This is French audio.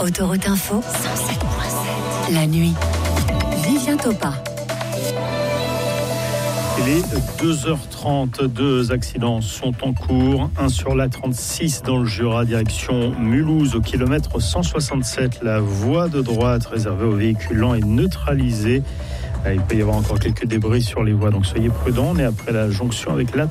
Autoroute Info 107.7. La nuit. Vivien Topa. Il est 2h30, 2 accidents sont en cours. Un sur la 36 dans le Jura, direction Mulhouse, au kilomètre 167. La voie de droite réservée aux véhicules lents est neutralisée. Il peut y avoir encore quelques débris sur les voies, donc soyez prudents. On est après la jonction avec la